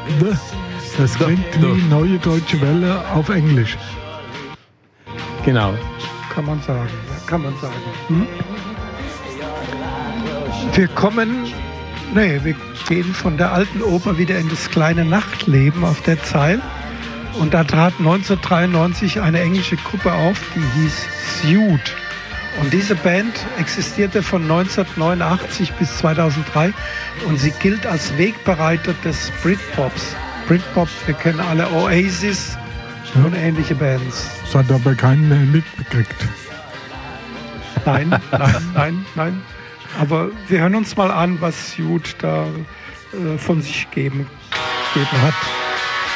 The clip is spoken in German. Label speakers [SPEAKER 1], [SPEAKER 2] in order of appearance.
[SPEAKER 1] Das klingt wie Neue Deutsche Welle auf Englisch.
[SPEAKER 2] Genau.
[SPEAKER 3] Kann man sagen. Ja, kann man sagen. Wir gehen von der alten Oper wieder in das kleine Nachtleben auf der Zeil. Und da trat 1993 eine englische Gruppe auf, die hieß Suede. Und diese Band existierte von 1989 bis 2003 und sie gilt als Wegbereiter des Britpops. Britpop, wir kennen alle Oasis und ähnliche Bands.
[SPEAKER 1] Das hat aber keinen mehr mitbekriegt.
[SPEAKER 3] Nein. Aber wir hören uns mal an, was Suede da von sich geben hat.